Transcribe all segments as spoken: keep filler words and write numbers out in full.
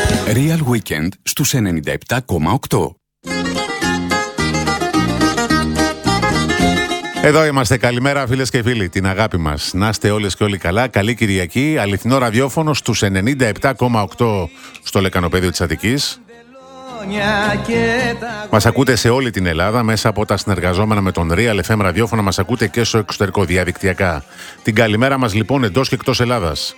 Real Weekend στους ενενήντα επτά κόμμα οκτώ. Εδώ είμαστε. Καλημέρα, φίλες και φίλοι. Την αγάπη μας. Να είστε όλες και όλοι καλά. Καλή Κυριακή. Αληθινό ραδιόφωνο στους ενενήντα επτά κόμμα οκτώ στο λεκανοπέδιο της Αττικής. Μας ακούτε σε όλη την Ελλάδα μέσα από τα συνεργαζόμενα με τον Real εφ εμ ραδιόφωνα. Μας ακούτε και στο εξωτερικό διαδικτυακά. Την καλημέρα μας λοιπόν εντός και εκτός Ελλάδας.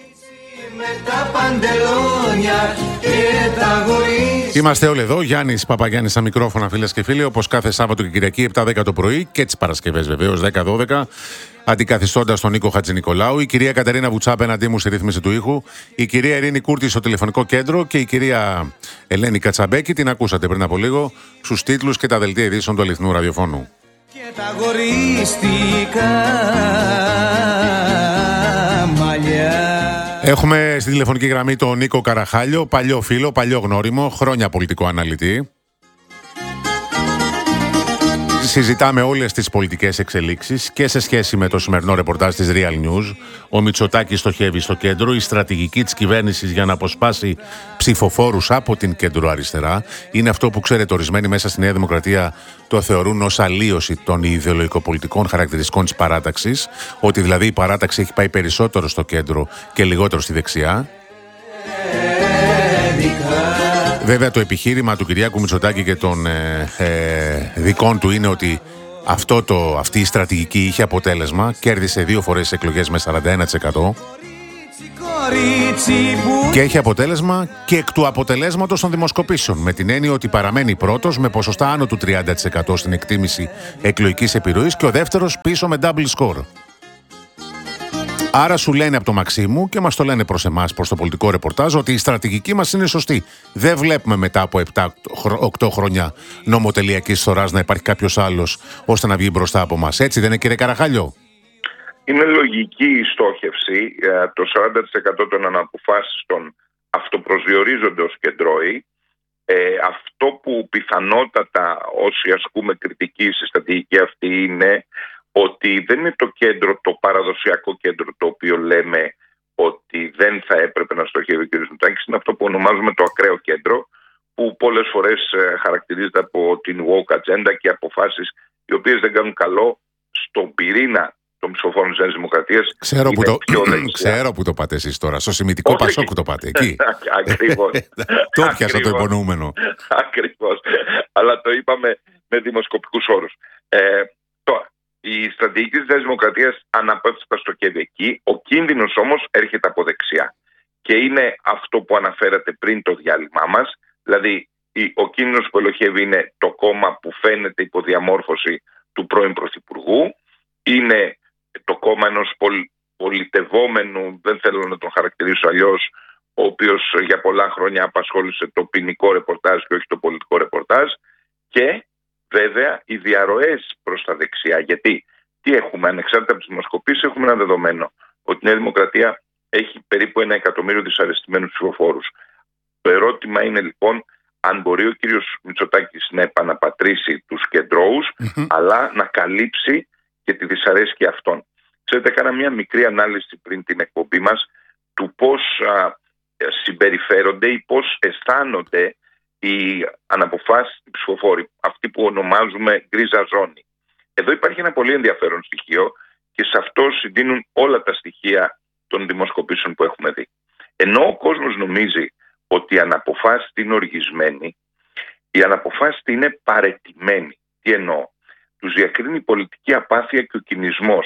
Είμαστε όλοι εδώ. Γιάννης Παπαγιάννης στα μικρόφωνα, φίλες και φίλοι, όπως κάθε Σάββατο και Κυριακή επτά δέκα το πρωί και τις Παρασκευές βεβαίως δέκα δώδεκα, αντικαθιστώντας τον Νίκο Χατζηνικολάου, η κυρία Κατερίνα Βουτσά απέναντί μου στη ρύθμιση του ήχου, η κυρία Ειρήνη Κούρτη στο τηλεφωνικό κέντρο και η κυρία Ελένη Κατσαμπέκη, την ακούσατε πριν από λίγο, στους τίτλους και τα δελτία ειδήσεων του αληθινού ραδιοφώνου. Και τα γορίστικα μαλλιά. Έχουμε στη τηλεφωνική γραμμή τον Νίκο Καραχάλιο, παλιό φίλο, παλιό γνώριμο, χρόνια πολιτικό αναλυτή. Συζητάμε όλες τις πολιτικές εξελίξεις και σε σχέση με το σημερινό ρεπορτάζ της Real News. Ο Μητσοτάκης στοχεύει στο κέντρο. Η στρατηγική της κυβέρνησης για να αποσπάσει ψηφοφόρους από την κέντρο-αριστερά είναι αυτό που, ξέρετε, ορισμένοι μέσα στη Νέα Δημοκρατία το θεωρούν ως αλλίωση των ιδεολογικοπολιτικών χαρακτηριστικών της παράταξης. Ότι δηλαδή η παράταξη έχει πάει περισσότερο στο κέντρο και λιγότερο στη δεξιά. Βέβαια το επιχείρημα του Κυριάκου Μητσοτάκη και των ε, ε, δικών του είναι ότι αυτό το, αυτή η στρατηγική είχε αποτέλεσμα. Κέρδισε δύο φορές τις εκλογές με σαράντα ένα τοις εκατό και έχει αποτέλεσμα και εκ του αποτελέσματος των δημοσκοπήσεων, με την έννοια ότι παραμένει πρώτος με ποσοστά άνω του τριάντα τοις εκατό στην εκτίμηση εκλογικής επιρροής και ο δεύτερος πίσω με double score. Άρα σου λένε από το Μαξίμου και μας το λένε προς εμάς, προς το πολιτικό ρεπορτάζ, ότι η στρατηγική μας είναι σωστή. Δεν βλέπουμε μετά από επτά οκτώ χρόνια νομοτελειακής φθοράς να υπάρχει κάποιος άλλος ώστε να βγει μπροστά από μας. Έτσι δεν είναι, κύριε Καραχάλιο? Είναι λογική η στόχευση. Το σαράντα τοις εκατό των αναποφάσιστων αυτοπροσδιορίζονται ως κεντρώοι. Ε, αυτό που πιθανότατα όσοι ασκούμε κριτική στη στρατηγική αυτή είναι ότι δεν είναι το κέντρο, το παραδοσιακό κέντρο το οποίο λέμε ότι δεν θα έπρεπε να στοχεύει ο κ. Μητσοτάκης. Είναι αυτό που ονομάζουμε το ακραίο κέντρο, που πολλές φορές χαρακτηρίζεται από την woke agenda και αποφάσεις οι οποίες δεν κάνουν καλό στον πυρήνα των ψηφοφόρων της Νέας Δημοκρατίας. Ξέρω, που το, ξέρω που το πάτε εσείς τώρα, στο σημιτικό Πασόκ που το πάτε εκεί. Ακριβώς. Το πιάσα το υπονοούμενο. Ακριβώς. Αλλά το είπαμε με δημοσκοπικούς όρους. Ε, τώρα, η στρατηγική της Νέας Δημοκρατίας αναπέφτει στο κέντρο εκεί. Ο κίνδυνος όμως έρχεται από δεξιά. Και είναι αυτό που αναφέρατε πριν το διάλειμμα μας. Δηλαδή, ο κίνδυνος που ελοχεύει είναι το κόμμα που φαίνεται υποδιαμόρφωση του πρώην Πρωθυπουργού. Είναι το κόμμα ενός πολ, πολιτευόμενου, δεν θέλω να τον χαρακτηρίσω αλλιώς, ο οποίος για πολλά χρόνια απασχόλησε το ποινικό ρεπορτάζ και όχι το πολιτικό ρεπορτάζ. Και βέβαια οι διαρροές προς τα δεξιά. Γιατί τι έχουμε, ανεξάρτητα από τις δημοσκοπήσεις, έχουμε ένα δεδομένο ότι η Νέα Δημοκρατία έχει περίπου ένα εκατομμύριο δυσαρεστημένους ψηφοφόρους. Το ερώτημα είναι λοιπόν αν μπορεί ο κύριος Μητσοτάκης να επαναπατρίσει τους κεντρώους, mm-hmm. αλλά να καλύψει και τη δυσαρέσκεια αυτών. Ξέρετε, έκανα μια μικρή ανάλυση πριν την εκπομπή μας του πώς α, συμπεριφέρονται ή πώς αισθάνονται οι αναποφάσιστοι ψηφοφόροι, αυτοί που ονομάζουμε γκρίζα ζώνη. Εδώ υπάρχει ένα πολύ ενδιαφέρον στοιχείο και σε αυτό συντείνουν όλα τα στοιχεία των δημοσκοπήσεων που έχουμε δει. Ενώ ο κόσμος νομίζει ότι οι αναποφάσιστοι είναι οργισμένοι, οι αναποφάσιστοι είναι παραιτημένοι. Τι εννοώ? Τους διακρίνει η πολιτική απάθεια και ο κινησμός.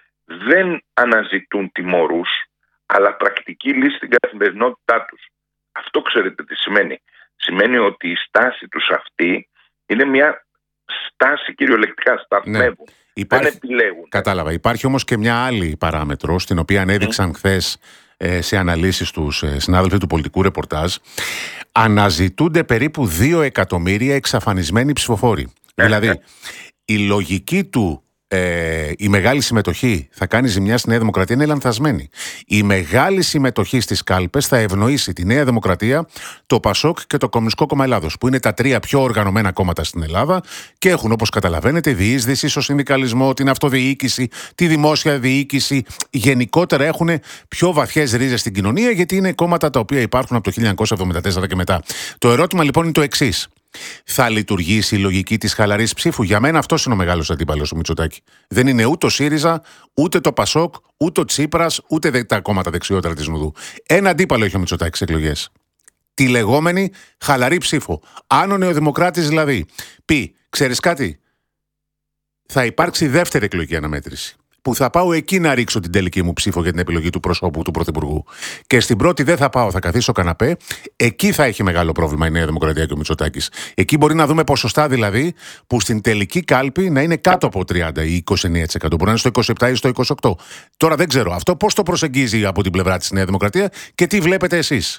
Δεν αναζητούν τιμωρούς, αλλά πρακτική λύση στην καθημερινότητά τους. Αυτό ξέρετε τι σημαίνει? Σημαίνει ότι η στάση τους αυτή είναι μια στάση κυριολεκτικά, σταθμεύουν. Ναι. Υπάρχει... Δεν επιλέγουν. Κατάλαβα. Υπάρχει όμως και μια άλλη παράμετρο, στην οποία ανέδειξαν mm. χθες ε, σε αναλύσεις τους ε, συνάδελφοι του πολιτικού ρεπορτάζ. Αναζητούνται περίπου δύο εκατομμύρια εξαφανισμένοι ψηφοφόροι. Δηλαδή, η λογική του ε, η μεγάλη συμμετοχή θα κάνει ζημιά στη Νέα Δημοκρατία είναι λανθασμένη. Η μεγάλη συμμετοχή στις κάλπες θα ευνοήσει τη Νέα Δημοκρατία, το Πασόκ και το Κομμουνιστικό Κόμμα Ελλάδος, που είναι τα τρία πιο οργανωμένα κόμματα στην Ελλάδα και έχουν, όπως καταλαβαίνετε, διείσδυση στο συνδικαλισμό, την αυτοδιοίκηση, τη δημόσια διοίκηση. Γενικότερα έχουν πιο βαθιές ρίζες στην κοινωνία, γιατί είναι κόμματα τα οποία υπάρχουν από το χίλια εννιακόσια εβδομήντα τέσσερα και μετά. Το ερώτημα λοιπόν είναι το εξής. Θα λειτουργήσει η λογική της χαλαρής ψήφου? Για μένα αυτός είναι ο μεγάλος αντίπαλος του Μητσοτάκη. Δεν είναι ούτε ο ΣΥΡΙΖΑ, ούτε το ΠΑΣΟΚ, ούτε ο Τσίπρας, ούτε τα κόμματα δεξιότερα της Νουδού. Ένα αντίπαλο έχει ο Μητσοτάκης στις εκλογές. Τη λεγόμενη χαλαρή ψήφο. Αν ο Νεοδημοκράτης δηλαδή πει, ξέρεις κάτι, θα υπάρξει δεύτερη εκλογική αναμέτρηση, που θα πάω εκεί να ρίξω την τελική μου ψήφο για την επιλογή του προσώπου του Πρωθυπουργού. Και στην πρώτη δεν θα πάω, θα καθίσω καναπέ. Εκεί θα έχει μεγάλο πρόβλημα η Νέα Δημοκρατία και ο Μητσοτάκης. Εκεί μπορεί να δούμε ποσοστά δηλαδή που στην τελική κάλπη να είναι κάτω από τριάντα ή είκοσι εννέα τοις εκατό. Μπορεί να είναι στο είκοσι επτά ή στο είκοσι οκτώ. Τώρα δεν ξέρω αυτό πώς το προσεγγίζει από την πλευρά της Νέα Δημοκρατία και τι βλέπετε εσείς.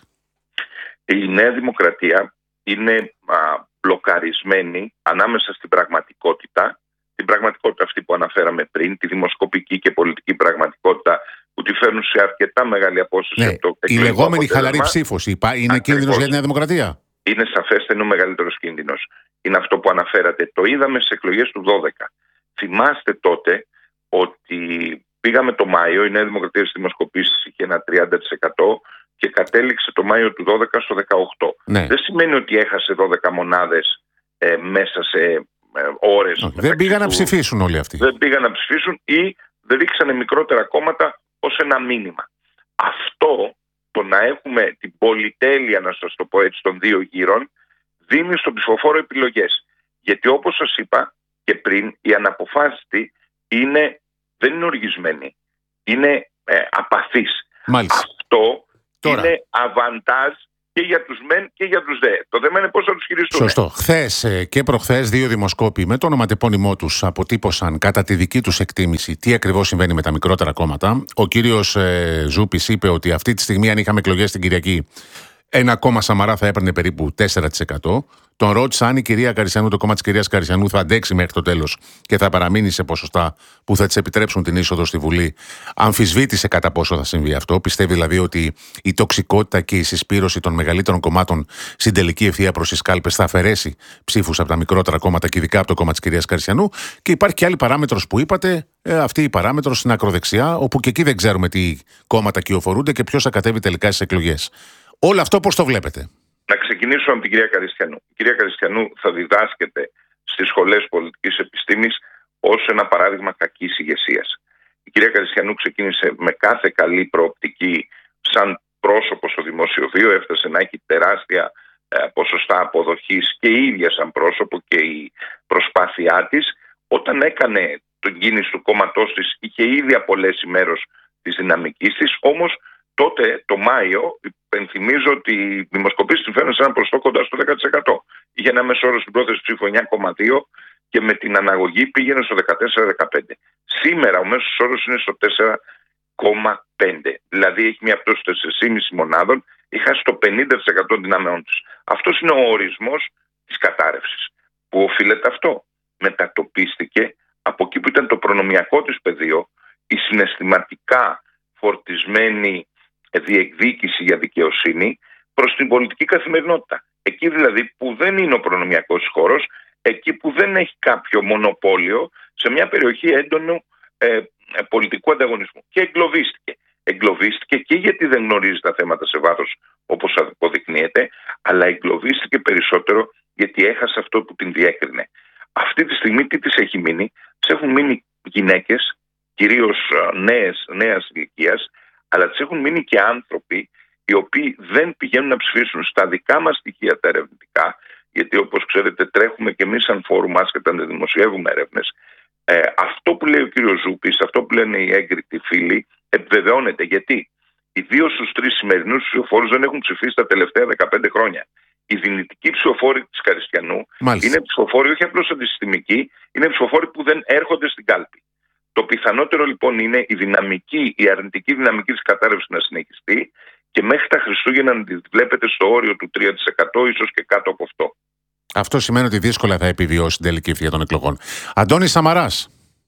Η Νέα Δημοκρατία είναι α, μπλοκαρισμένη ανάμεσα στην πραγματικότητα. Την πραγματικότητα αυτή που αναφέραμε πριν, τη δημοσκοπική και πολιτική πραγματικότητα που τη φέρνουν σε αρκετά μεγάλη απόσταση. Ναι, από το η λεγόμενη χαλαρή ψήφος είναι κίνδυνος για τη Νέα Δημοκρατία. Είναι σαφέστατα είναι ο μεγαλύτερος κίνδυνος. Είναι αυτό που αναφέρατε. Το είδαμε στις εκλογές του δώδεκα. Θυμάστε τότε ότι πήγαμε το Μάιο, η Νέα Δημοκρατία στις δημοσκοπήσεις είχε ένα τριάντα τοις εκατό και κατέληξε το Μάιο του δώδεκα στο δεκαοκτώ. Ναι. Δεν σημαίνει ότι έχασε δώδεκα μονάδες ε, μέσα σε ώρες. Δεν πήγαν να ψηφίσουν όλοι αυτοί. Δεν πήγαν να ψηφίσουν ή δεν ρίξανε μικρότερα κόμματα ως ένα μήνυμα. Αυτό, το να έχουμε την πολυτέλεια, να σας το πω έτσι, των δύο γύρων, δίνει στον ψηφοφόρο επιλογές. Γιατί όπως σας είπα και πριν, η αναποφάσιστη είναι, δεν είναι οργισμένη. Είναι ε, απαθής. Μάλιστα. Αυτό Τώρα είναι αβαντάζ και για τους μεν και για τους δε. Το θέμα είναι πώς θα τους χειριστούμε. Σωστό. Χθες και προχθές δύο δημοσκόποι με το ονοματεπώνυμό τους αποτύπωσαν κατά τη δική τους εκτίμηση τι ακριβώς συμβαίνει με τα μικρότερα κόμματα. Ο κύριος ε, Ζούπης είπε ότι αυτή τη στιγμή, αν είχαμε εκλογές την Κυριακή, ένα κόμμα Σαμαρά θα έπαιρνε περίπου τέσσερα τοις εκατό. Τον ρώτησα αν η κυρία Καριστιανού, το κόμμα της κυρίας Καριστιανού, θα αντέξει μέχρι το τέλος και θα παραμείνει σε ποσοστά που θα της επιτρέψουν την είσοδο στη Βουλή. Αμφισβήτησε κατά πόσο θα συμβεί αυτό. Πιστεύει δηλαδή ότι η τοξικότητα και η συσπήρωση των μεγαλύτερων κομμάτων στην τελική ευθεία προς τις κάλπες θα αφαιρέσει ψήφους από τα μικρότερα κόμματα και ειδικά από το κόμμα της κυρίας Καριστιανού. Και υπάρχει και άλλη παράμετρος που είπατε, ε, αυτή η παράμετρος στην ακροδεξιά, όπου και εκεί δεν ξέρουμε τι κόμματα κυοφορούνται και ποιος θα κατέβει τελικά στις εκλογές. Όλο αυτό πώς το βλέπετε? Να ξεκινήσω από την κυρία Καριστιανού. Η κυρία Καριστιανού θα διδάσκεται στις σχολές πολιτικής επιστήμης ως ένα παράδειγμα κακής ηγεσίας. Η κυρία Καριστιανού ξεκίνησε με κάθε καλή προοπτική σαν πρόσωπο στο δημοσιοβίο, έφτασε να έχει τεράστια ε, ποσοστά αποδοχής και η ίδια σαν πρόσωπο και η προσπάθειά της. Όταν έκανε τον κίνηση του κόμματός της, είχε ήδη απολέσει μέρος της δυναμικής της, όμως τότε το Μάιο, υπενθυμίζω ότι οι δημοσκοπήσεις την φέρνουν σε ένα ποσοστό κοντά στο δέκα τοις εκατό. Είχε ένα μέσο όρο στην πρόθεση ψήφου εννιά κόμμα δύο και με την αναγωγή πήγαινε στο δεκατέσσερα δεκαπέντε. Σήμερα ο μέσος όρος είναι στο τέσσερα κόμμα πέντε. Δηλαδή έχει μια πτώση τέσσερα κόμμα πέντε μονάδων, είχα στο πενήντα τοις εκατό των δυνάμεών της. Αυτός είναι ο ορισμός της κατάρρευσης. Πού οφείλεται αυτό? Μετατοπίστηκε από εκεί που ήταν το προνομιακό της πεδίο, η συναισθηματικά φορτισμένη διεκδίκηση για δικαιοσύνη, προς την πολιτική καθημερινότητα. Εκεί δηλαδή που δεν είναι ο προνομιακός χώρος, εκεί που δεν έχει κάποιο μονοπόλιο σε μια περιοχή έντονου ε, πολιτικού ανταγωνισμού. Και εγκλωβίστηκε. Εγκλωβίστηκε και γιατί δεν γνωρίζει τα θέματα σε βάθος όπως αποδεικνύεται, αλλά εγκλωβίστηκε περισσότερο γιατί έχασε αυτό που την διέκρινε. Αυτή τη στιγμή τι της έχει μείνει? Της έχουν μείνει γυναίκες, κυρίως νέες, νέας ηλικίας, αλλά τις έχουν μείνει και άνθρωποι οι οποίοι δεν πηγαίνουν να ψηφίσουν στα δικά μας στοιχεία τα ερευνητικά, γιατί όπως ξέρετε τρέχουμε και εμείς σαν φόρουμ άσχετα να δημοσιεύουμε έρευνες. Ε, αυτό που λέει ο κύριος Ζούπης, αυτό που λένε οι έγκριτοι φίλοι, επιβεβαιώνεται. Γιατί οι δύο στους τρεις σημερινούς ψηφοφόρους δεν έχουν ψηφίσει τα τελευταία δεκαπέντε χρόνια. Οι δυνητικοί ψηφοφόροι της Καριστιανού Μάλιστα. είναι ψηφοφόροι όχι απλώς αντισυστημικοί, είναι ψηφοφόροι που δεν έρχονται στην κάλπη. Το πιθανότερο λοιπόν είναι η δυναμική, η αρνητική δυναμική της κατάρρευσης να συνεχιστεί και μέχρι τα Χριστούγεννα να τη βλέπετε στο όριο του τρία τοις εκατό, ίσως και κάτω από αυτό. Αυτό σημαίνει ότι δύσκολα θα επιβιώσει την τελική ευθεία των εκλογών. Αντώνης Σαμαράς.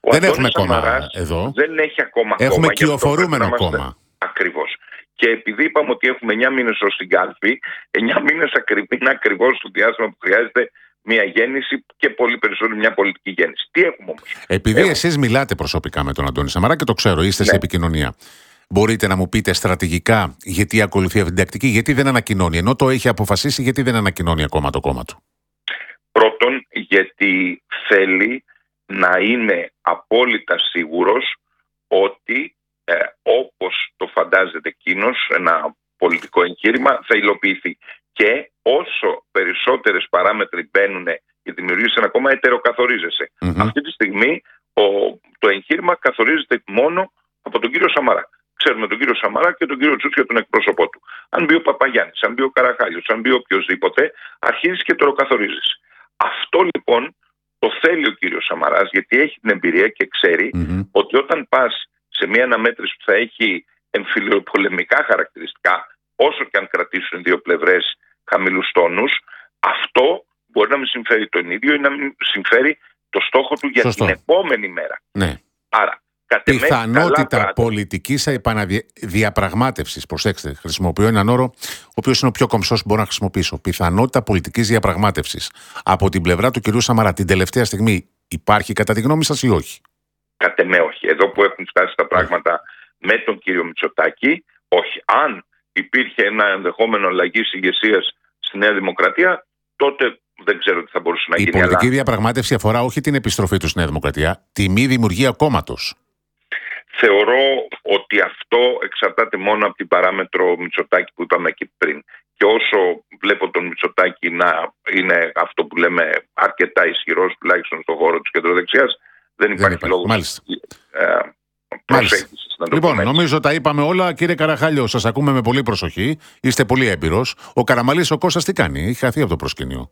Ο δεν Αντώνης έχουμε κόμμα Σαμαράς εδώ. Δεν έχει ακόμα έχουμε κόμμα. κυοφορούμενο κόμμα. Ακριβώς. Και επειδή είπαμε ότι έχουμε εννιά μήνες ως την κάλπη, εννιά μήνες είναι ακριβώς το διάστημα που χρειάζεται μια γέννηση και πολύ περισσότερο μια πολιτική γέννηση. Τι έχουμε όμως? Επειδή έχουμε... εσείς μιλάτε προσωπικά με τον Αντώνη Σαμαρά και το ξέρω, είστε ναι. σε επικοινωνία. Μπορείτε να μου πείτε στρατηγικά γιατί ακολουθεί αυτή την τακτική, γιατί δεν ανακοινώνει, ενώ το έχει αποφασίσει, γιατί δεν ανακοινώνει ακόμα το κόμμα του? Πρώτον, γιατί θέλει να είναι απόλυτα σίγουρος ότι ε, όπως το φαντάζεται εκείνος, ένα πολιτικό εγχείρημα θα υλοποιηθεί. Και όσο περισσότερες παράμετροι μπαίνουν και δημιουργήσει ένα κόμμα, ετεροκαθορίζεσαι. Mm-hmm. Αυτή τη στιγμή ο, το εγχείρημα καθορίζεται μόνο από τον κύριο Σαμαρά. Ξέρουμε τον κύριο Σαμαρά και τον κύριο Τσούτσια, τον εκπρόσωπό του. Αν μπει ο Παπαγιάννης, αν μπει ο Καραχάλιος, αν μπει οποιοδήποτε, αρχίζει και ετεροκαθορίζεσαι. Αυτό λοιπόν το θέλει ο κύριος Σαμαράς, γιατί έχει την εμπειρία και ξέρει mm-hmm. ότι όταν πας σε μια αναμέτρηση που θα έχει εμφυλιοπολεμικά χαρακτηριστικά, όσο και αν κρατήσουν δύο πλευρές χαμηλούς τόνους, αυτό μπορεί να μην συμφέρει τον ίδιο ή να μην συμφέρει το στόχο του για Σωστό. την επόμενη μέρα. Ναι. Άρα, πιθανότητα πολιτικής επαναδιαπραγμάτευσης. Προσέξτε, χρησιμοποιώ έναν όρο ο οποίος είναι ο πιο κομψός που μπορώ να χρησιμοποιήσω. Πιθανότητα πολιτικής διαπραγμάτευσης από την πλευρά του κυρίου Σαμαρά την τελευταία στιγμή υπάρχει κατά τη γνώμη σας ή όχι? Κατ' εμέ όχι. Εδώ που έχουν φτάσει τα πράγματα με τον κύριο Μητσοτάκη, όχι. Αν υπήρχε ένα ενδεχόμενο αλλαγής ηγεσίας στη Νέα Δημοκρατία, τότε δεν ξέρω τι θα μπορούσε να Η γίνει. Η πολιτική αλλά... διαπραγμάτευση αφορά όχι την επιστροφή του στη Νέα Δημοκρατία, τη μη δημιουργία κόμματος. Θεωρώ ότι αυτό εξαρτάται μόνο από την παράμετρο Μητσοτάκη που είπαμε εκεί πριν. Και όσο βλέπω τον Μητσοτάκη να είναι αυτό που λέμε αρκετά ισχυρός, τουλάχιστον στον χώρο της κεντροδεξιάς, δεν υπάρχει, δεν υπάρχει. λόγος. Μάλιστα. Ε, προσέγγισης, να το λοιπόν, νομίζω τα είπαμε όλα. Κύριε Καραχάλιο, σας ακούμε με πολύ προσοχή. Είστε πολύ έμπειρος. Ο Καραμανλής ο Κώστας τι κάνει? Έχει χαθεί από το προσκήνιο?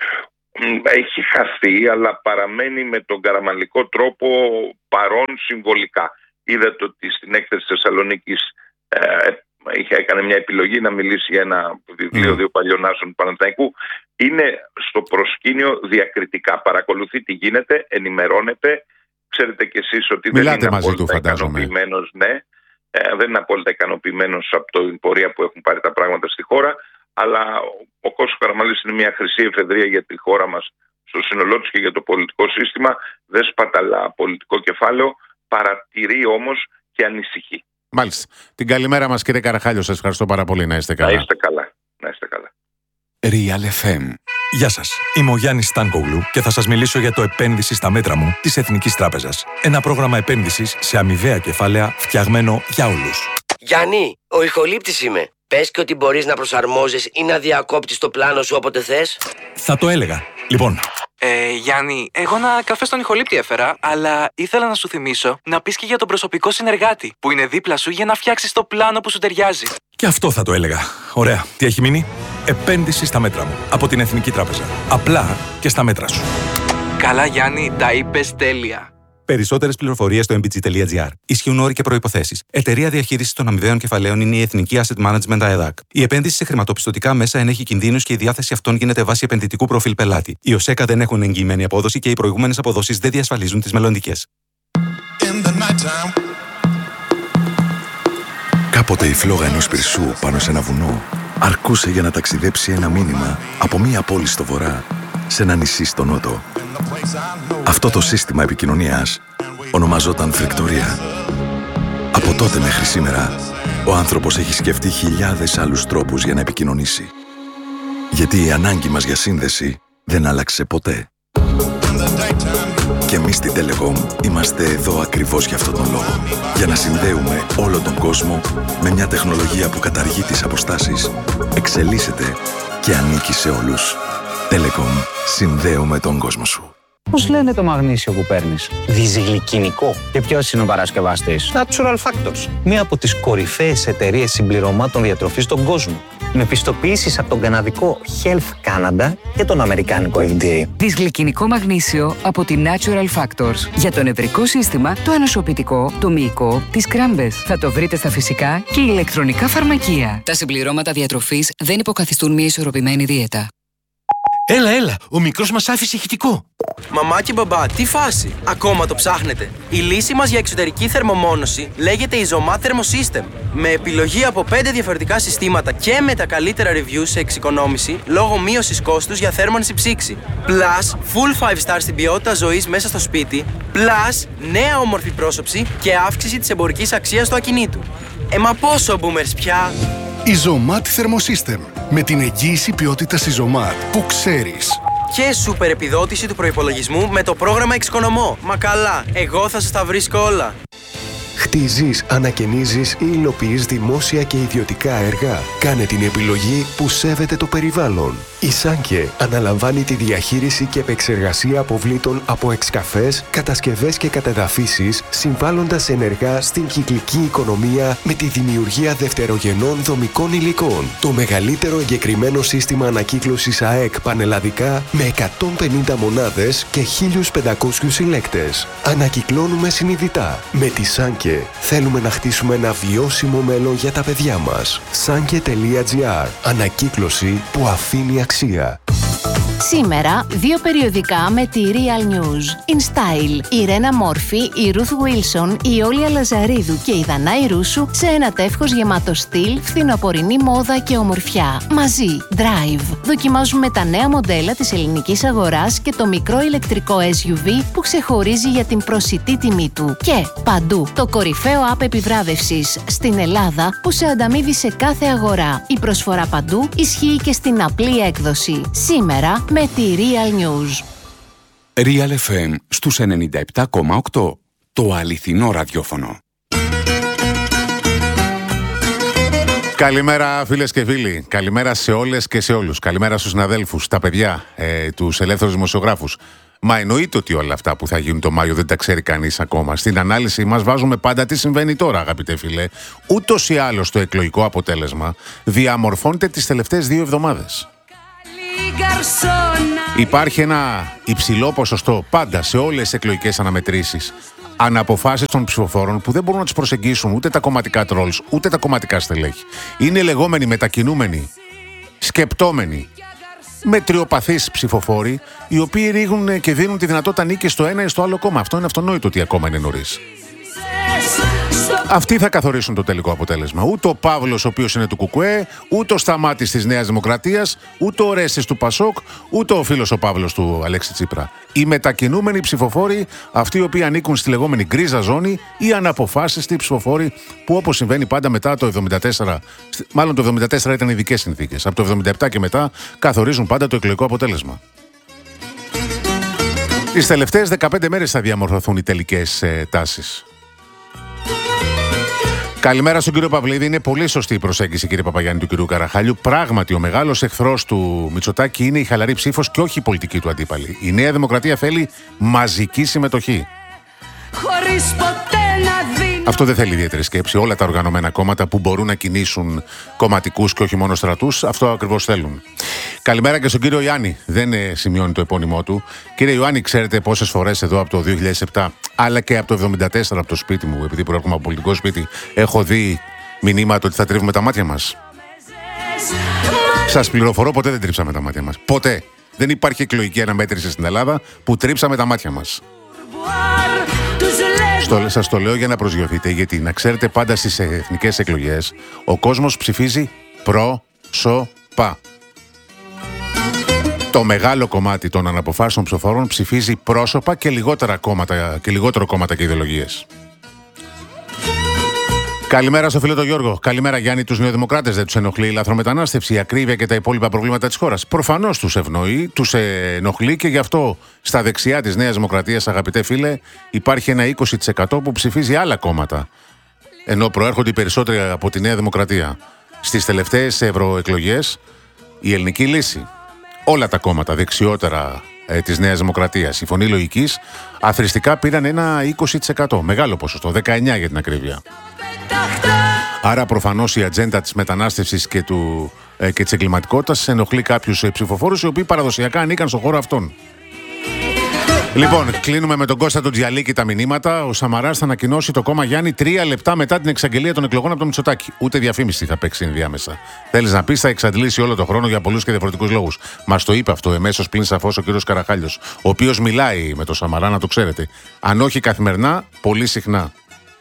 Έχει χαθεί, αλλά παραμένει με τον καραμανλικό τρόπο παρόν συμβολικά. Είδατε ότι στην έκθεση της Θεσσαλονίκης ε, είχε, έκανε μια επιλογή να μιλήσει για ένα βιβλίο mm. δύο παλιών άσων του Παναθηναϊκού. Είναι στο προσκήνιο διακριτικά. Παρακολουθεί τι γίνεται, ενημερώνεται. Ξέρετε κι εσείς ότι Μιλάτε δεν είναι μαζί απόλυτα του, ικανοποιημένος, ναι, ε, δεν είναι απόλυτα ικανοποιημένος από την πορεία που έχουν πάρει τα πράγματα στη χώρα. Αλλά ο Κώστας Καραμανλής είναι μια χρυσή εφεδρεία για τη χώρα μας στο σύνολό της και για το πολιτικό σύστημα. Δεν σπαταλά πολιτικό κεφάλαιο, παρατηρεί όμως και ανησυχεί. Μάλιστα. Την καλημέρα μας, κύριε Καραχάλιο. Σας ευχαριστώ πάρα πολύ. Να είστε καλά. Να είστε καλά. Να είστε καλά. Real εφ εμ. Γεια σας. Είμαι ο Γιάννης Στάνκογλου και θα σας μιλήσω για το επένδυση στα μέτρα μου της Εθνικής Τράπεζας. Ένα πρόγραμμα επένδυσης σε αμοιβαία κεφάλαια φτιαγμένο για όλους. Γιάννη, ο ηχολήπτης είμαι. Πες και ότι μπορείς να προσαρμόζεις ή να διακόπτεις το πλάνο σου όποτε θες. Θα το έλεγα. Λοιπόν. Ε, Γιάννη, εγώ ένα καφέ στον ηχολήπτη έφερα, αλλά ήθελα να σου θυμίσω να πεις και για τον προσωπικό συνεργάτη που είναι δίπλα σου για να φτιάξεις το πλάνο που σου ταιριάζει. Και αυτό θα το έλεγα. Ωραία. Τι έχει μείνει? Επένδυση στα μέτρα μου. Από την Εθνική Τράπεζα. Απλά και στα μέτρα σου. Καλά, Γιάννη, τα είπες τέλεια. Περισσότερες πληροφορίες στο εμ μπι τζι τελεία τζι άρ. Ισχύουν όροι και προϋποθέσεις. Εταιρεία διαχείρισης των αμοιβαίων κεφαλαίων είναι η Εθνική Asset Management ΑΕΔΑΚ. Η επένδυση σε χρηματοπιστωτικά μέσα ενέχει κινδύνους και η διάθεση αυτών γίνεται βάσει επενδυτικού προφίλ πελάτη. Οι ΟΣΕΚΑ δεν έχουν εγγυημένη απόδοση και οι προηγούμενες αποδόσεις δεν διασφαλίζουν τις μελλοντικές. Κάποτε η φλόγα ενός πυρσού πάνω σε ένα βουνό αρκούσε για να ταξιδέψει ένα μήνυμα από μία πόλη στο βορρά σε ένα νησί στο νότο. Αυτό το σύστημα επικοινωνίας ονομαζόταν φρεκτορία. Από τότε μέχρι σήμερα, ο άνθρωπος έχει σκεφτεί χιλιάδες άλλους τρόπους για να επικοινωνήσει. Γιατί η ανάγκη μας για σύνδεση δεν άλλαξε ποτέ. Και εμείς στην Telecom είμαστε εδώ ακριβώς για αυτόν τον λόγο. Για να συνδέουμε όλο τον κόσμο με μια τεχνολογία που καταργεί τις αποστάσεις, εξελίσσεται και ανήκει σε όλους. Telecom, συνδέουμε τον κόσμο σου. Πώς λένε το μαγνήσιο που παίρνεις? Δυσγλυκινικό. Και ποιος είναι ο παρασκευαστής? Natural Factors. Μία από τις κορυφαίες εταιρείες συμπληρωμάτων διατροφής στον κόσμο. Με πιστοποιήσεις από τον καναδικό Health Canada και τον αμερικάνικο εφ ντι έι. Δυσγλυκινικό μαγνήσιο από τη Natural Factors. Για το νευρικό σύστημα, το ανοσοποιητικό, το μυϊκό, τις κράμπες. Θα το βρείτε στα φυσικά και ηλεκτρονικά φαρμακεία. Τα συμπληρώματα διατροφής δεν υποκαθιστούν μια ισορροπημένη δίαιτα. Έλα, έλα, ο μικρός μας άφησε ηχητικό. Μαμά και μπαμπά, τι φάση! Ακόμα το ψάχνετε? Η λύση μας για εξωτερική θερμομόνωση λέγεται Isomat Thermosystem. Με επιλογή από πέντε διαφορετικά συστήματα και με τα καλύτερα reviews σε εξοικονόμηση λόγω μείωσης κόστους για θέρμανση ψήξη. Plus, full five star στην ποιότητα ζωής μέσα στο σπίτι. Plus, νέα όμορφη πρόσωψη και αύξηση της εμπορικής αξίας του ακινήτου. Ε, μα πόσο boomers πια! Isomat Thermosystem. Με την εγγύηση ποιότητας Isomat που ξέρεις. Και σούπερ επιδότηση του προϋπολογισμού με το πρόγραμμα Εξοικονομώ. Μα καλά, εγώ θα σας τα βρίσκω όλα. Χτίζεις, ανακαινίζεις ή υλοποιείς δημόσια και ιδιωτικά έργα. Κάνε την επιλογή που σέβεται το περιβάλλον. Η Σάνκε αναλαμβάνει τη διαχείριση και επεξεργασία αποβλήτων από εξκαφές, κατασκευές και κατεδαφίσεις, συμβάλλοντας ενεργά στην κυκλική οικονομία με τη δημιουργία δευτερογενών δομικών υλικών. Το μεγαλύτερο εγκεκριμένο σύστημα ανακύκλωσης ΑΕΚ πανελλαδικά με εκατόν πενήντα μονάδες και χίλιους πεντακόσιους συλλέκτες. Ανακυκλώνουμε συνειδητά. Με τη Σάνκε θέλουμε να χτίσουμε ένα βιώσιμο μέλλον για τα παιδιά μας. Sanke τελεία τζι άρ. Ανακύκλωση που αφήνει αξία. Σήμερα, δύο περιοδικά με τη Real News. In Style, η Ρένα Μόρφη, η Ruth Wilson, η Όλια Λαζαρίδου και η Δανάη Ρούσου σε ένα τεύχος γεμάτο στυλ, φθινοπορεινή μόδα και ομορφιά. Μαζί, Drive. Δοκιμάζουμε τα νέα μοντέλα της ελληνικής αγοράς και το μικρό ηλεκτρικό ες γιου βι που ξεχωρίζει για την προσιτή τιμή του. Και παντού, το κορυφαίο app επιβράβευσης στην Ελλάδα που σε ανταμείβει σε κάθε αγορά. Η προσφορά παντού ισχύει και στην απλή έκδοση. Σήμερα, με τη Real News. Real εφ εμ στους ενενήντα επτά κόμμα οκτώ. Το αληθινό ραδιόφωνο. Καλημέρα φίλες και φίλοι. Καλημέρα σε όλες και σε όλους. Καλημέρα στους συναδέλφους, τα παιδιά, ε, τους ελεύθερους δημοσιογράφους. Μα εννοείται ότι όλα αυτά που θα γίνουν το Μάιο δεν τα ξέρει κανείς ακόμα. Στην ανάλυση μας βάζουμε πάντα τι συμβαίνει τώρα, αγαπητέ φίλε. Ούτως ή άλλως το εκλογικό αποτέλεσμα διαμορφώνεται τις τελευταίες δύο εβδομάδες. Υπάρχει ένα υψηλό ποσοστό πάντα σε όλες τις εκλογικές αναμετρήσεις αναποφάσεις των ψηφοφόρων που δεν μπορούν να τους προσεγγίσουν ούτε τα κομματικά τρόλς ούτε τα κομματικά στελέχη. Είναι λεγόμενοι μετακινούμενοι, σκεπτόμενοι, μετριοπαθείς ψηφοφόροι, οι οποίοι ρίγουν και δίνουν τη δυνατότητα νίκη στο ένα ή στο άλλο κόμμα. Αυτό είναι αυτονόητο ότι ακόμα είναι νωρίς. Αυτοί θα καθορίσουν το τελικό αποτέλεσμα. Ούτε ο Παύλος, ο οποίος είναι του Κουκουέ, ούτε ο Σταμάτης της Νέας Δημοκρατίας, ούτε ο Ρέστης του Πασόκ, ούτε ο φίλος ο Παύλος του Αλέξη Τσίπρα. Οι μετακινούμενοι ψηφοφόροι, αυτοί οι οποίοι ανήκουν στη λεγόμενη γκρίζα ζώνη, ή αναποφάσιστοι ψηφοφόροι που, όπως συμβαίνει πάντα μετά το εβδομήντα τέσσερα, μάλλον το εβδομήντα τέσσερα ήταν ειδικές συνθήκες. Από το εβδομήντα επτά και μετά καθορίζουν πάντα το εκλογικό αποτέλεσμα. Τις τελευταίες δεκαπέντε μέρες θα διαμορφωθούν οι τελικές ε, τάσεις. Καλημέρα στον κύριο Παυλίδη. Είναι πολύ σωστή η προσέγγιση, κύριε Παπαγιάννη, του κυρίου Καραχάλιου. Πράγματι, ο μεγάλος εχθρός του Μητσοτάκη είναι η χαλαρή ψήφος και όχι η πολιτική του αντίπαλη. Η Νέα Δημοκρατία θέλει μαζική συμμετοχή. Χωρίς ποτέ να δίνει. Αυτό δεν θέλει ιδιαίτερη σκέψη. Όλα τα οργανωμένα κόμματα που μπορούν να κινήσουν κομματικούς και όχι μόνο στρατούς, αυτό ακριβώς θέλουν. Καλημέρα και στον κύριο Ιάννη. Δεν ε, σημειώνει το επώνυμό του. Κύριε Ιωάννη, ξέρετε πόσες φορές εδώ από το δύο χιλιάδες επτά, αλλά και από το εβδομήντα τέσσερα από το σπίτι μου, επειδή προέρχομαι από πολιτικό σπίτι, έχω δει μηνύματα ότι θα τρίβουμε τα μάτια μας. Σας πληροφορώ, ποτέ δεν τρίψαμε τα μάτια μας. Ποτέ. Δεν υπάρχει εκλογική αναμέτρηση στην Ελλάδα που τρίψαμε τα μάτια μας. Στο, σας το λέω για να προσγειωθείτε, γιατί να ξέρετε πάντα στις εθνικές εκλογές ο κόσμος ψηφίζει πρόσωπα. Το μεγάλο κομμάτι των αναποφάσεων ψηφοφόρων ψηφίζει πρόσωπα και, λιγότερα κόμματα, και λιγότερο κόμματα και ιδεολογίες. Καλημέρα στο φίλο τον Γιώργο. Καλημέρα, Γιάννη. Τους νεοδημοκράτες δεν τους ενοχλεί η λαθρομετανάστευση, η ακρίβεια και τα υπόλοιπα προβλήματα της χώρας? Προφανώς τους ευνοεί, τους ενοχλεί και γι' αυτό στα δεξιά της Νέας Δημοκρατίας, αγαπητέ φίλε, υπάρχει ένα είκοσι τοις εκατό που ψηφίζει άλλα κόμματα. Ενώ προέρχονται οι περισσότεροι από τη Νέα Δημοκρατία. Στις τελευταίες ευρωεκλογές, η Ελληνική Λύση, όλα τα κόμματα δεξιότερα ε, της Νέας Δημοκρατίας, η Φωνή Λογικής, αθροιστικά πήραν ένα είκοσι τοις εκατό. Μεγάλο ποσοστό, δεκαεννιά για την ακρίβεια. Άρα προφανώς η ατζέντα της μετανάστευσης και, του, ε, και της εγκληματικότητας ενοχλεί κάποιους ε, ψηφοφόρους οι οποίοι παραδοσιακά ανήκαν στον χώρο αυτόν. Λοιπόν, κλείνουμε με τον Κώστα τον Τζιαλίκη τα μηνύματα. Ο Σαμαράς θα ανακοινώσει το κόμμα Γιάννη τρία λεπτά μετά την εξαγγελία των εκλογών από τον Μητσοτάκη. Ούτε διαφήμιση θα παίξει ενδιάμεσα. Θέλεις να πεις, θα εξαντλήσει όλο το χρόνο για πολλούς και διαφορετικούς λόγους. Μας το είπε αυτό εμέσως πλην σαφώς ο κύριος Καραχάλιος, ο οποίος μιλάει με τον Σαμαρά, να το ξέρετε. Αν όχι καθημερινά, πολύ συχνά.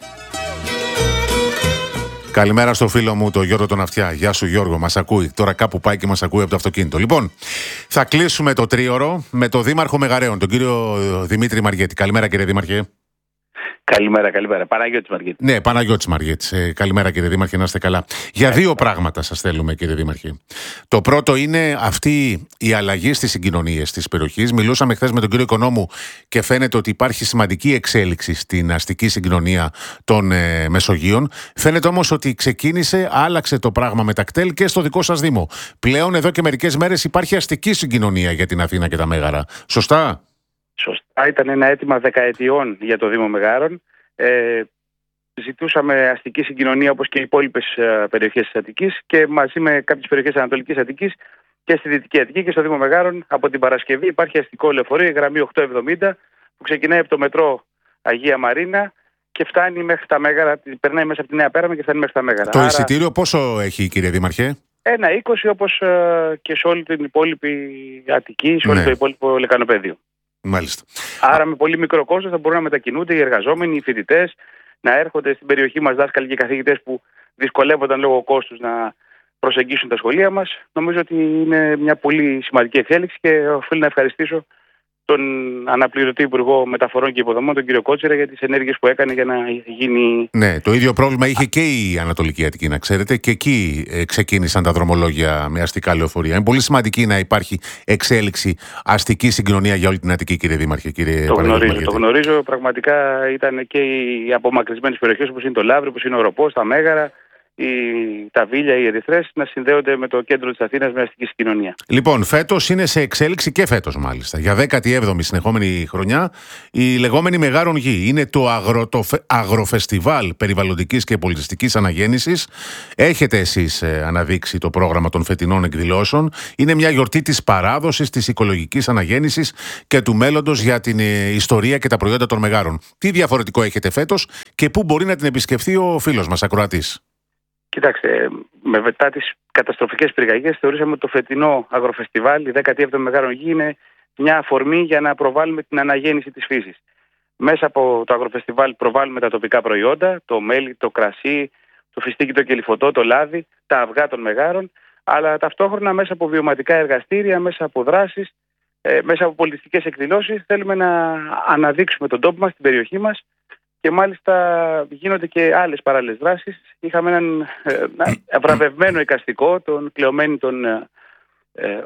Καλημέρα στο φίλο μου, τον Γιώργο τον Αυτιά. Γεια σου Γιώργο, μας ακούει. Τώρα κάπου πάει και μας ακούει από το αυτοκίνητο. Λοιπόν, θα κλείσουμε το τρίωρο με τον Δήμαρχο Μεγαρέων, τον κύριο Δημήτρη Μαργέτη. Καλημέρα κύριε Δήμαρχε. Καλημέρα, καλημέρα. Παναγιώτης Μαργέτης. Ναι, Παναγιώτης Μαργέτης. Ε, καλημέρα κύριε Δήμαρχε, να είστε καλά. Για δύο πράγματα σας θέλουμε κύριε Δήμαρχε. Το πρώτο είναι αυτή η αλλαγή στις συγκοινωνίες της περιοχής. Μιλούσαμε χθες με τον κύριο Οικονόμου και φαίνεται ότι υπάρχει σημαντική εξέλιξη στην αστική συγκοινωνία των ε, Μεσογείων. Φαίνεται όμως ότι ξεκίνησε, άλλαξε το πράγμα με τα κτέλ και στο δικό σας Δήμο. Πλέον εδώ και μερικές μέρες υπάρχει αστική συγκοινωνία για την Αθήνα και τα Μέγαρα. Σωστά? Σωστά, ήταν ένα αίτημα δεκαετιών για το Δήμο Μεγάρων. Ε, ζητούσαμε αστική συγκοινωνία όπως και οι υπόλοιπες περιοχές της Αττικής και μαζί με κάποιες περιοχές της Ανατολικής Αττικής και στη Δυτική Αττική και στο Δήμο Μεγάρων. Από την Παρασκευή υπάρχει αστικό λεωφορείο, η γραμμή οκτακόσια εβδομήντα, που ξεκινάει από το μετρό Αγία Μαρίνα και φτάνει μέχρι τα Μέγαρα, περνάει μέσα από τη Νέα Πέραμα και φτάνει μέχρι τα Μέγαρα. Το Άρα, εισιτήριο πόσο έχει κύριε Δήμαρχε? ένα είκοσι όπως ε, και σε όλη την υπόλοιπη Αττική, σε όλο ναι. το υπόλοιπο λεκανοπέδιο. Μάλιστα. Άρα με πολύ μικρό κόστος θα μπορούν να μετακινούνται οι εργαζόμενοι, οι φοιτητές, να έρχονται στην περιοχή μας δάσκαλοι και καθηγητές που δυσκολεύονταν λόγω κόστους να προσεγγίσουν τα σχολεία μας. Νομίζω ότι είναι μια πολύ σημαντική εξέλιξη και οφείλω να ευχαριστήσω τον αναπληρωτή Υπουργό Μεταφορών και Υποδομών, τον κύριο Κότσιρα, για τις ενέργειες που έκανε για να γίνει. Ναι, το ίδιο πρόβλημα είχε και η Ανατολική Αττική, να ξέρετε, και εκεί ε, ξεκίνησαν τα δρομολόγια με αστικά λεωφορεία. Είναι πολύ σημαντική να υπάρχει εξέλιξη αστική συγκοινωνία για όλη την Αττική, κύριε Δήμαρχε. Κύριε το γνωρίζω, το γνωρίζω. Πραγματικά ήταν και οι απομακρυσμένες περιοχές όπως είναι το Λαύριο, όπως είναι ο Ροπός, τα Μέγαρα, η, τα Βίλια, οι Ερυθρές να συνδέονται με το κέντρο της Αθήνας με αστική συγκοινωνία. Λοιπόν, φέτος είναι σε εξέλιξη και φέτος μάλιστα. Για δέκατη έβδομη συνεχόμενη χρονιά η λεγόμενη Μεγάρων Γη. Είναι το, αγρο, το αγροφεστιβάλ περιβαλλοντικής και πολιτιστικής αναγέννησης. Έχετε εσείς ε, αναδείξει το πρόγραμμα των φετινών εκδηλώσεων. Είναι μια γιορτή της παράδοσης, της οικολογικής αναγέννησης και του μέλλοντος για την ε, ιστορία και τα προϊόντα των Μεγάρων. Τι διαφορετικό έχετε φέτος και πού μπορεί να την επισκεφθεί ο φίλος μας ακροατής? Κοιτάξτε, με μετά τις καταστροφικές πυρκαγιές θεωρήσαμε ότι το φετινό αγροφεστιβάλ, η δέκατη έβδομη Μεγάρων Γη, είναι μια αφορμή για να προβάλλουμε την αναγέννηση της φύσης. Μέσα από το αγροφεστιβάλ προβάλλουμε τα τοπικά προϊόντα, το μέλι, το κρασί, το φιστίκι, το κελυφωτό, το λάδι, τα αυγά των Μεγάρων, αλλά ταυτόχρονα μέσα από βιωματικά εργαστήρια, μέσα από δράσεις, μέσα από πολιτιστικές εκδηλώσεις θέλουμε να αναδείξουμε τον τόπο μας, την περιοχή μας. Και μάλιστα γίνονται και άλλες παράλληλες δράσεις. Είχαμε έναν ε, βραβευμένο εικαστικό, τον Κλεωμένη τον... Ε, ε,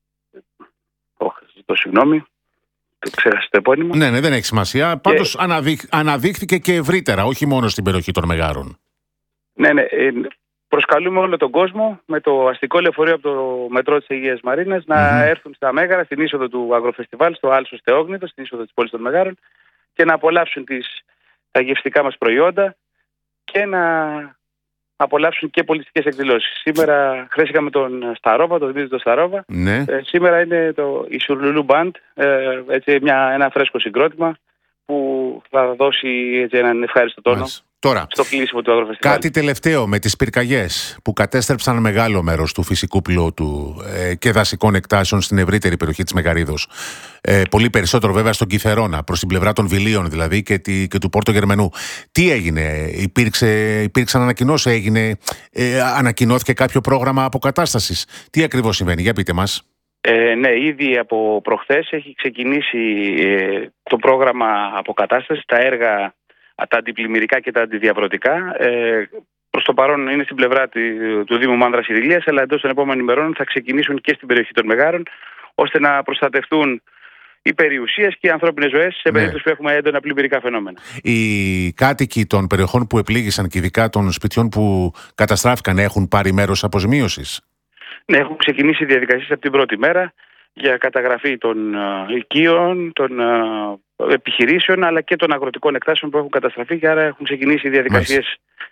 όχι, το συγγνώμη, το ξέχασα το επώνυμο. Ναι, ναι, δεν έχει σημασία. Και... Πάντως αναδείχ, αναδείχθηκε και ευρύτερα, όχι μόνο στην περιοχή των Μεγάρων. Ναι, ναι. Ε, προσκαλούμε όλο τον κόσμο με το αστικό λεωφορείο από το μετρό της Αγίας Μαρίνας να mm-hmm. έρθουν στα Μέγαρα, στην είσοδο του Αγροφεστιβάλ, στο Άλσος Θεόγνητο, στην είσοδο της πόλης των Μεγάρων και να απολαύσουν τις τα γευστικά μας προϊόντα και να απολαύσουν και πολιτιστικές εκδηλώσεις. Σήμερα χθες είχαμε τον Σταρόβα, τον Δημήτρη τον Σταρόβα. Ναι. Ε, σήμερα είναι το, η Σουρλουλού Μπαντ, ε, έτσι, μια, ένα φρέσκο συγκρότημα που θα δώσει έτσι, έναν ευχάριστο τόνο. Μάλιστα. Τώρα, στο κλείσιμο του αγροφεστιβάλ. Κάτι τελευταίο με τις πυρκαγιές που κατέστρεψαν μεγάλο μέρος του φυσικού πλούτου ε, και δασικών εκτάσεων στην ευρύτερη περιοχή της Μεγαρίδος. Ε, πολύ περισσότερο βέβαια στον Κιθερώνα, προς την πλευρά των Βιλίων δηλαδή και, τη, και του Πόρτο Γερμενού. Τι έγινε, υπήρξε, υπήρξαν ανακοινώσεις, έγινε, ε, ανακοινώθηκε κάποιο πρόγραμμα αποκατάστασης? Τι ακριβώς συμβαίνει, για πείτε μας. Ε, ναι, ήδη από προχθές έχει ξεκινήσει ε, το πρόγραμμα αποκατάστασης, τα έργα, τα αντιπλημμυρικά και τα αντιδιαβρωτικά. Ε, προς το παρόν είναι στην πλευρά του, του Δήμου Μάνδρας Ιδηλίας, αλλά εντός των επόμενων ημερών θα ξεκινήσουν και στην περιοχή των Μεγάρων, ώστε να προστατευτούν οι περιουσίες και οι ανθρώπινες ζωές σε περίπτωση ναι. που έχουμε έντονα πλημμυρικά φαινόμενα. Οι κάτοικοι των περιοχών που επλήγησαν και ειδικά των σπιτιών που καταστράφηκαν έχουν πάρει μέρος αποζημίωσης? Ναι, έχουν ξεκινήσει οι διαδικασίες από την πρώτη μέρα για καταγραφή των uh, οικείων, των uh, επιχειρήσεων αλλά και των αγροτικών εκτάσεων που έχουν καταστραφεί και άρα έχουν ξεκινήσει οι διαδικασίες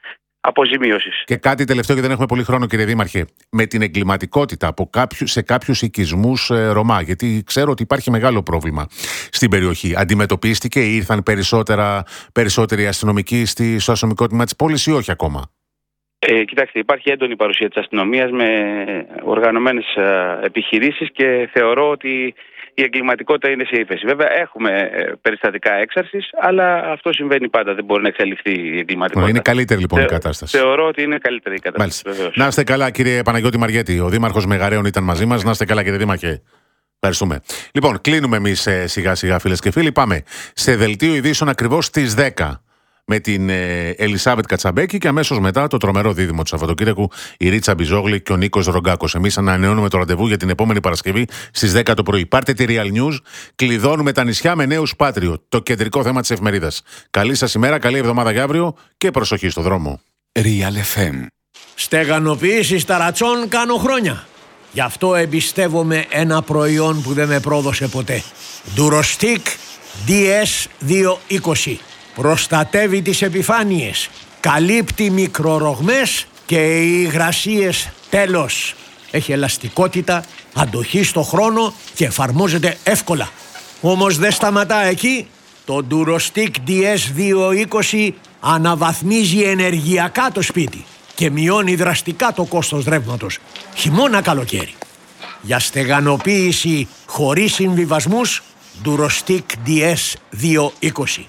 αποζημίωσης. Και κάτι τελευταίο, γιατί δεν έχουμε πολύ χρόνο, κύριε Δήμαρχε. Με την εγκληματικότητα από κάποιου, σε κάποιους οικισμούς ε, Ρωμά, γιατί ξέρω ότι υπάρχει μεγάλο πρόβλημα στην περιοχή. Αντιμετωπίστηκε ή ήρθαν περισσότερα, περισσότεροι αστυνομικοί στη, στο αστυνομικό τμήμα της πόλης ή όχι ακόμα? Ε, κοιτάξτε, υπάρχει έντονη παρουσία της αστυνομίας με οργανωμένες ε, επιχειρήσεις και θεωρώ ότι η εγκληματικότητα είναι σε ύφεση. Βέβαια, έχουμε ε, περιστατικά έξαρσης, αλλά αυτό συμβαίνει πάντα. Δεν μπορεί να εξαλειφθεί η εγκληματικότητα. Είναι καλύτερη λοιπόν Θε, η κατάσταση. Θεωρώ ότι είναι καλύτερη η κατάσταση. Να είστε καλά, κύριε Παναγιώτη Μαριέτη. Ο Δήμαρχος Μεγαρέων ήταν μαζί μας. Να είστε καλά, κύριε Δήμαρχε. Ευχαριστούμε. Λοιπόν, κλείνουμε εμείς ε, σιγά σιγά, φίλες και φίλοι. Πάμε σε δελτίο ειδήσεων ακριβώς στις δέκα. Με την ε, Ελισάβετ Κατσαμπέκη και αμέσως μετά το τρομερό δίδυμο του Σαββατοκύριακου, η Ρίτσα Μπιζόγλη και ο Νίκος Ρογκάκος. Εμείς ανανεώνουμε το ραντεβού για την επόμενη Παρασκευή στις δέκα το πρωί. Πάρτε τη Real News, κλειδώνουμε τα νησιά με νέους Patriot, το κεντρικό θέμα της εφημερίδας. Καλή σας ημέρα, καλή εβδομάδα για αύριο και προσοχή στο δρόμο. Real εφ εμ. Στεγανοποίηση ταρατσών κάνω χρόνια. Γι' αυτό εμπιστεύομαι ένα προϊόν που δεν με πρόδωσε ποτέ. Durostic ντι ες διακόσια είκοσι. Προστατεύει τις επιφάνειες, καλύπτει μικρορογμές και οι υγρασίες τέλος. Έχει ελαστικότητα, αντοχή στο χρόνο και εφαρμόζεται εύκολα. Όμως δεν σταματά εκεί. Το Durostic ντι ες διακόσια είκοσι αναβαθμίζει ενεργειακά το σπίτι και μειώνει δραστικά το κόστος ρεύματος, χειμώνα καλοκαίρι. Για στεγανοποίηση χωρίς συμβιβασμούς, Durostic ντι ες διακόσια είκοσι.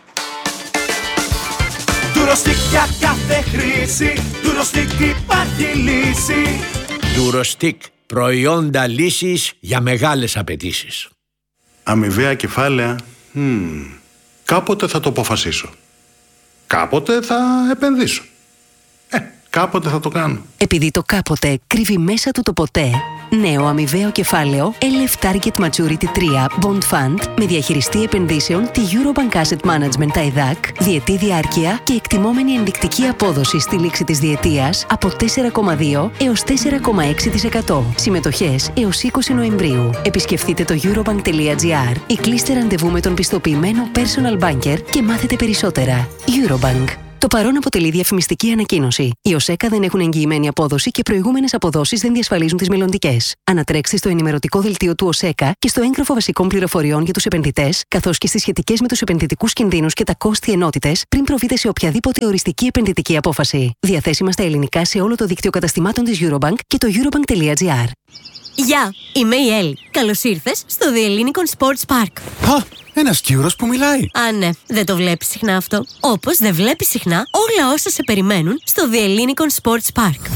Durostic για κάθε χρήση, Durostic υπάρχει λύση. Durostic, προϊόντα λύσης για μεγάλες απαιτήσεις. Αμοιβαία κεφάλαια, hmm. κάποτε θα το αποφασίσω. Κάποτε θα επενδύσω. Ε, κάποτε θα το κάνω. Επειδή το κάποτε κρύβει μέσα του το ποτέ, νέο αμοιβαίο κεφάλαιο ελ εφ Target Maturity τρία Bond Fund με διαχειριστή επενδύσεων τη Eurobank Asset Management άι δέι έι σι, διετή διάρκεια και εκτιμόμενη ενδεικτική απόδοση στη λήξη της διετίας από τέσσερα κόμμα δύο έως τέσσερα κόμμα έξι τοις εκατό. Συμμετοχές έως είκοσι Νοεμβρίου. Επισκεφτείτε το eurobank τελεία gr ή κλείστε ραντεβού με τον πιστοποιημένο personal banker και μάθετε περισσότερα. Eurobank. Το παρόν αποτελεί διαφημιστική ανακοίνωση. Οι ΟΣΕΚΑ δεν έχουν εγγυημένη απόδοση και προηγούμενες αποδόσεις δεν διασφαλίζουν τις μελλοντικές. Ανατρέξτε στο ενημερωτικό δελτίο του ΟΣΕΚΑ και στο έγγραφο βασικών πληροφοριών για τους επενδυτές, καθώς και στις σχετικές με τους επενδυτικούς κινδύνους και τα κόστη ενότητες, πριν προβείτε σε οποιαδήποτε οριστική επενδυτική απόφαση. Διαθέσιμα στα ελληνικά σε όλο το δίκτυο καταστημάτων της Eurobank και το eurobank τελεία gr. Γεια, είμαι η Έλλη. Καλώς ήρθες στο The Ellinikon Sports Park. Α, ένας Κύρος που μιλάει. Α, ναι, δεν το βλέπεις συχνά αυτό. Όπως δεν βλέπεις συχνά όλα όσα σε περιμένουν στο The Ellinikon Sports Park.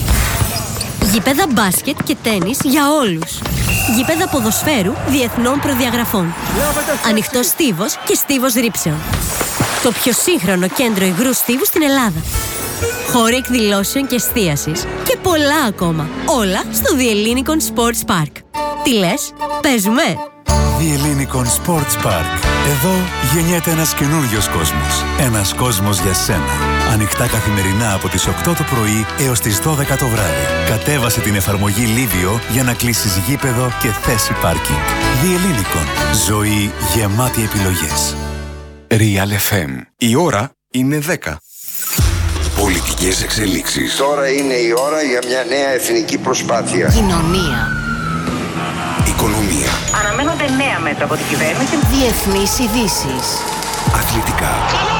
Γήπεδα μπάσκετ και τένις για όλους. Γήπεδα ποδοσφαίρου διεθνών προδιαγραφών. Ανοιχτός στίβος και στίβος ρήψεων. Το πιο σύγχρονο κέντρο υγρού στίβου στην Ελλάδα. Χώροι εκδηλώσεων και εστίασης και πολλά ακόμα. Όλα στο The Ellinikon Sports Park. Τι λες, παίζουμε? The Ellinikon Sports Park. Εδώ γεννιέται ένας καινούριος κόσμος. Ένας κόσμος για σένα. Ανοιχτά καθημερινά από τις οκτώ το πρωί έως τις δώδεκα το βράδυ. Κατέβασε την εφαρμογή Livio για να κλείσεις γήπεδο και θέση πάρκινγκ. The Ellinikon. Ζωή γεμάτη επιλογές. Real εφ εμ. Η ώρα είναι δέκα. Πολιτικές εξελίξεις. Τώρα είναι η ώρα για μια νέα εθνική προσπάθεια. Κοινωνία. Οικονομία. Αναμένονται νέα μέτρα από την κυβέρνηση. Διεθνείς ειδήσεις. Αθλητικά.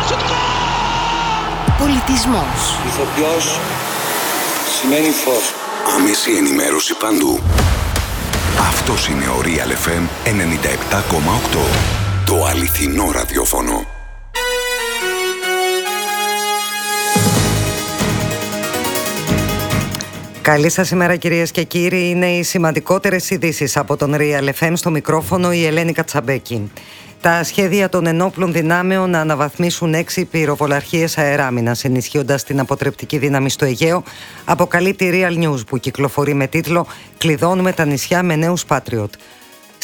Πολιτισμός. Ηθοποιός σημαίνει φως. Άμεση ενημέρωση παντού. Αυτός είναι ο Real εφ εμ ενενήντα επτά κόμμα οκτώ. Το αληθινό ραδιόφωνο. Καλή σας ημέρα, κυρίες και κύριοι. Είναι οι σημαντικότερες ειδήσεις από τον Real εφ εμ. Στο μικρόφωνο η Ελένη Κατσαμπέκη. Τα σχέδια των ενόπλων δυνάμεων να αναβαθμίσουν έξι πυροβολαρχίες αεράμινας, ενισχύοντας την αποτρεπτική δύναμη στο Αιγαίο, αποκαλύπτει Real News, που κυκλοφορεί με τίτλο «Κλειδώνουμε τα νησιά με νέους Patriot».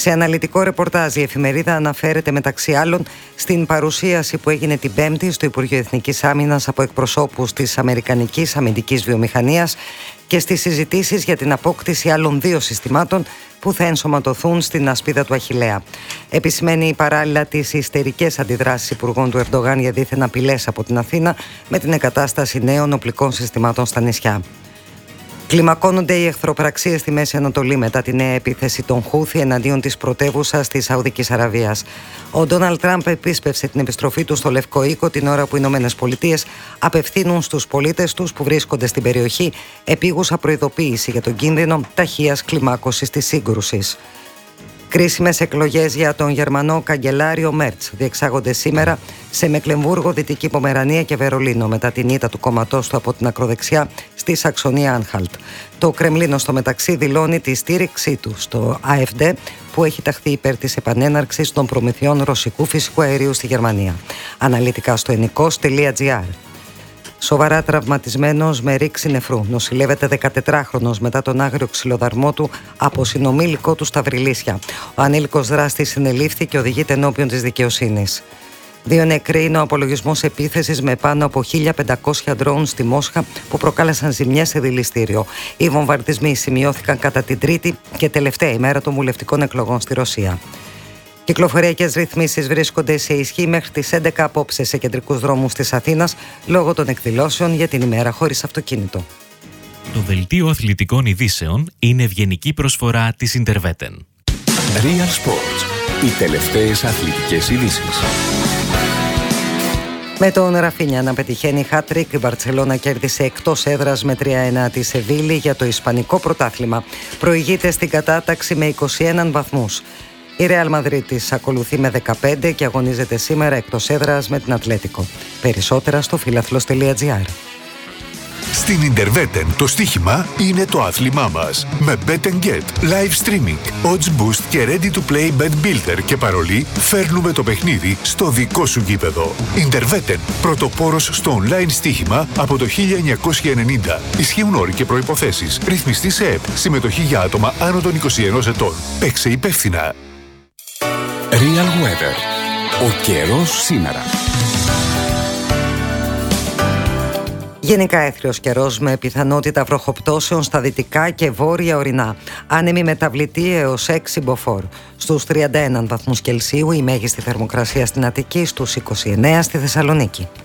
Σε αναλυτικό ρεπορτάζ η εφημερίδα αναφέρεται μεταξύ άλλων στην παρουσίαση που έγινε την Πέμπτη στο Υπουργείο Εθνικής Άμυνας από εκπροσώπους της Αμερικανικής αμυντικής βιομηχανίας και στις συζητήσεις για την απόκτηση άλλων δύο συστημάτων που θα ενσωματωθούν στην ασπίδα του Αχιλλέα. Επισημαίνει παράλληλα τις ιστερικές αντιδράσεις υπουργών του Ερντογάν για δίθεν απειλές από την Αθήνα με την εγκατάσταση νέων οπλικών συστημάτων στα νησιά. Κλιμακώνονται οι εχθροπραξίες στη Μέση Ανατολή μετά τη νέα επίθεση των Χούθι εναντίον της πρωτεύουσας της Σαουδικής Αραβίας. Ο Ντόναλντ Τραμπ επίσπευσε την επιστροφή του στο Λευκό Οίκο την ώρα που οι Ηνωμένες Πολιτείες απευθύνουν στους πολίτες τους που βρίσκονται στην περιοχή επίγουσα προειδοποίηση για τον κίνδυνο ταχείας κλιμάκωσης της σύγκρουσης. Κρίσιμες εκλογές για τον Γερμανό καγκελάριο Μέρτς διεξάγονται σήμερα σε Μεκλεμβούργο, Δυτική Πομερανία και Βερολίνο μετά την ήττα του κόμματός του από την ακροδεξιά στη Σαξονία-Άνχαλτ. Το Κρεμλίνο στο μεταξύ δηλώνει τη στήριξή του στο Α Εφ Ντι που έχει ταχθεί υπέρ της επανέναρξης των προμηθειών ρωσικού φυσικού αερίου στη Γερμανία. Αναλυτικά στο ενικός τελεία τζι άρ. Σοβαρά τραυματισμένος με ρήξη νεφρού νοσηλεύεται δεκατετράχρονος μετά τον άγριο ξυλοδαρμό του από συνομήλικο του στα Βρυλίσια. Ο ανήλικος δράστης συνελήφθη και οδηγείται ενώπιον της δικαιοσύνης. Δύο νεκροί είναι ο απολογισμός επίθεσης με πάνω από χίλια πεντακόσια ντρόουν στη Μόσχα που προκάλεσαν ζημιές σε δηληστήριο. Οι βομβαρδισμοί σημειώθηκαν κατά την τρίτη και τελευταία ημέρα των βουλευτικών εκλογών στη Ρωσία. Κυκλοφοριακές ρυθμίσεις βρίσκονται σε ισχύ μέχρι τις έντεκα απόψε σε κεντρικούς δρόμους της Αθήνας λόγω των εκδηλώσεων για την ημέρα χωρίς αυτοκίνητο. Το δελτίο αθλητικών ειδήσεων είναι ευγενική προσφορά της Interveten. Real Sports. Οι τελευταίες αθλητικές ειδήσεις. Με τον Ραφίνια να πετυχαίνει hat-trick, η Μπαρτσελώνα κέρδισε εκτός έδρας με τρία ένα τη Σεβίλη για το Ισπανικό πρωτάθλημα. Προηγείται στην κατάταξη με είκοσι ένα βαθμούς. Η Ρεάλ Μαδρίτης ακολουθεί με δεκαπέντε και αγωνίζεται σήμερα εκτός έδρας με την Ατλέτικο. Περισσότερα στο φίλαθλος τελεία τζι άρ. Στην Interveten το στοίχημα είναι το άθλημά μας. Με Bet and Get, live streaming, odds boost και ready to play bet builder και παρολί φέρνουμε το παιχνίδι στο δικό σου γήπεδο. Interveten, πρωτοπόρος στο online στοίχημα από το χίλια εννιακόσια ενενήντα. Ισχύουν όροι και προϋποθέσεις. Ρυθμιστή σε ΕΠ. Συμμετοχή για άτομα άνω των είκοσι ενός ετών. Παίξε υπεύθυνα. Real Weather. Ο καιρός σήμερα. Γενικά έθριος καιρός με πιθανότητα βροχοπτώσεων στα δυτικά και βόρεια ορεινά. Άνεμη μεταβλητή έως έξι μποφόρ. Στους τριάντα ένα βαθμούς Κελσίου η μέγιστη θερμοκρασία στην Αττική, στους είκοσι εννέα στη Θεσσαλονίκη.